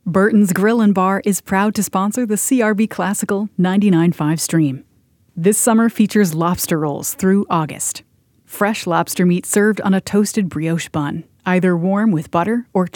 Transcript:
Burton's Grill and Bar is proud to sponsor the CRB Classical 99.5 stream. This summer features lobster rolls through August. Fresh lobster meat served on a toasted brioche bun, either warm with butter or